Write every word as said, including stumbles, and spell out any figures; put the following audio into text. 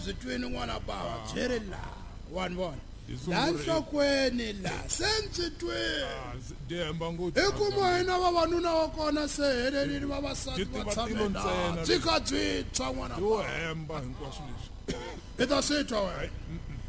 Zitweni n'wana bava byeri la wani vona la nhlokweni la senzitweni Demba ngothi i ku moyena vavanuna wa kona se helelini vavasati va tshame la byi kha byi tshwa n'wana yo hemba hinkwaswo leswi i ta swi twa wena